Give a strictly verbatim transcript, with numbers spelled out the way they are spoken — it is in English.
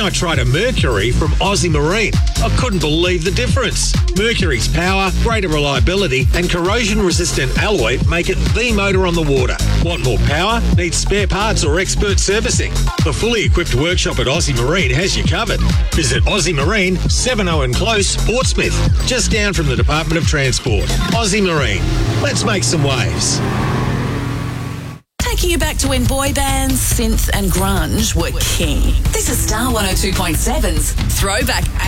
I tried a Mercury from Aussie Marine. I couldn't believe the difference. Mercury's power, greater reliability and corrosion-resistant alloy make it the motor on the water. Want more power? Need spare parts or expert servicing? The fully equipped workshop at Aussie Marine has you covered. Visit Aussie Marine, seven Owen Close, Portsmouth, just down from the Department of Transport. Aussie Marine. Let's make some waves. Taking you back to when boy bands, synth and grunge were king. This is Star one oh two point seven's Throwback